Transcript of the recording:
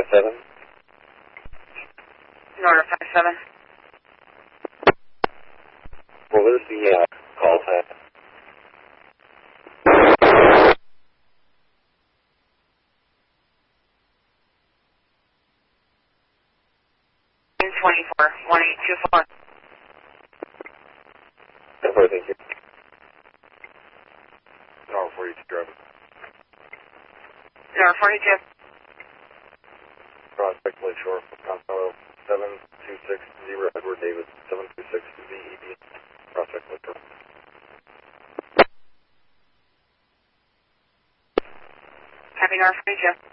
57. Norder 57. What was the call time? 24, 1824. Thank you. Norder 42 driving. Norder 42. Prospect Lakeshore, Continental 7260 Edward Davis, 726 VED, Prospect Lakeshore. Copy Norder 42.